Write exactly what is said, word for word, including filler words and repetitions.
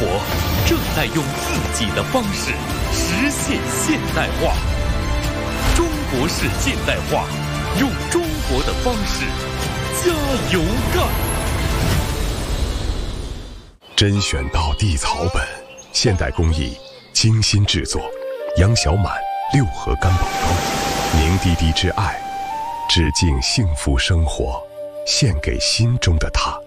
活正在用自己的方式实现现代化。中国式现代化，用中国的方式加油干！ 甄选到地草本，现代工艺精心制作，杨小满六合干宝汤，凝滴滴之爱，致敬幸福生活，献给心中的他。